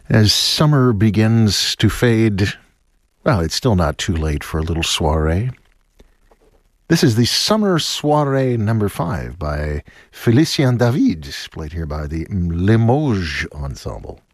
As summer begins to fade, well, it's still not too late for a little soiree. This is the Summer Soiree number 5 by Félicien David, played here by the Limoges Ensemble.